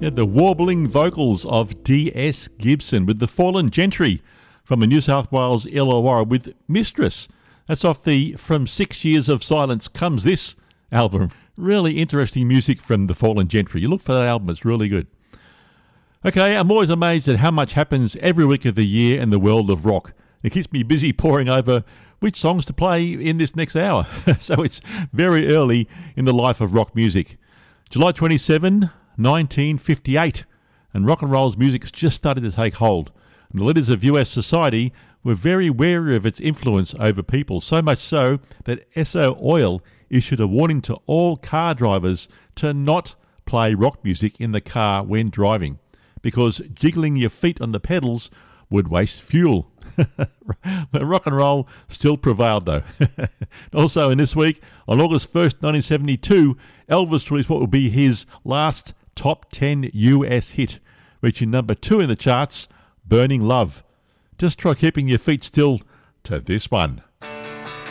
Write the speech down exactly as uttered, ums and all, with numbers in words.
Yeah, the warbling vocals of D S Gibson with the Fallen Gentry from the New South Wales Illawarra with Mistress. That's off the From Six Years of Silence Comes This album. Really interesting music from the Fallen Gentry. You look for that album, it's really good. Okay, I'm always amazed at how much happens every week of the year in the world of rock. It keeps me busy poring over which songs to play in this next hour. So it's very early in the life of rock music. July twenty-seventh, nineteen fifty-eight, and rock and roll's music's just started to take hold. And the leaders of U S society were very wary of its influence over people, so much so that Esso Oil issued a warning to all car drivers to not play rock music in the car when driving, because jiggling your feet on the pedals would waste fuel. But rock and roll still prevailed, though. Also, in this week, on August first, nineteen seventy-two, Elvis released what would be his last top ten U S hit, reaching number two in the charts, Burning Love. Just try keeping your feet still to this one.